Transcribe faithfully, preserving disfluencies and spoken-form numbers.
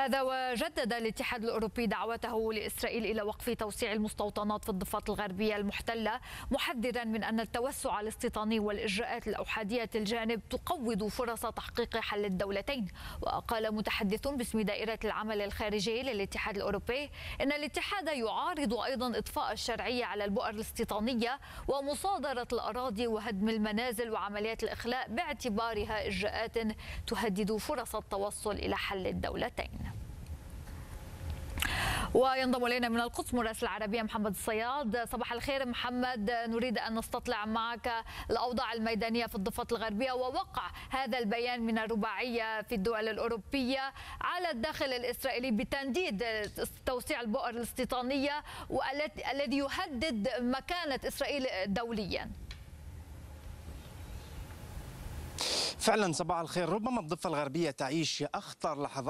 هذا وجدد الاتحاد الأوروبي دعوته لإسرائيل إلى وقف توسيع المستوطنات في الضفة الغربية المحتلة، محذرا من أن التوسع الاستيطاني والإجراءات الأحادية الجانب تقوض فرص تحقيق حل الدولتين. وقال متحدث باسم دائرة العمل الخارجي للاتحاد الأوروبي إن الاتحاد يعارض أيضا إطفاء الشرعية على البؤر الاستيطانية ومصادرة الأراضي وهدم المنازل وعمليات الإخلاء باعتبارها إجراءات تهدد فرص التوصل إلى حل الدولتين. وينضم الينا من القدس مراسل العربيه محمد الصياد. صباح الخير محمد، نريد ان نستطلع معك الاوضاع الميدانيه في الضفه الغربيه ووقع هذا البيان من الرباعيه في الدول الاوروبيه على الداخل الاسرائيلي بتنديد توسيع البؤر الاستيطانيه والذي يهدد مكانه اسرائيل دوليا. فعلا صباح الخير. ربما الضفه الغربيه تعيش اخطر لحظات